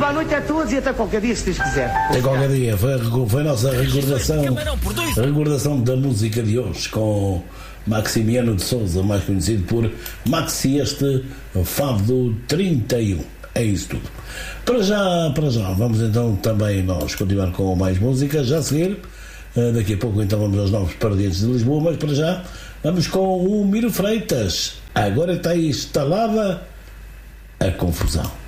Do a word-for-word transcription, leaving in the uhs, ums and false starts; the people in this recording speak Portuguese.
boa noite a todos e até qualquer dia, se Deus quiser. Até qualquer dia. Foi a, foi a nossa recordação, a recordação da música de hoje com Maximiano de Souza, mais conhecido por Maxi, este Fado trinta e um. É isso tudo. Para já, para já, vamos então também nós continuar com mais música, já a seguir. Daqui a pouco então vamos aos novos Paradiantes de Lisboa, mas para já vamos com o Miro Freitas. Agora está instalada a confusão.